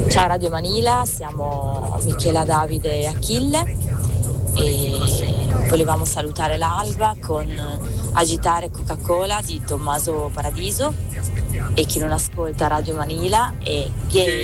Ciao Radio Manila, siamo Michela, Davide e Achille e volevamo salutare l'Alba con Agitare Coca-Cola di Tommaso Paradiso, e chi non ascolta Radio Manila è gay.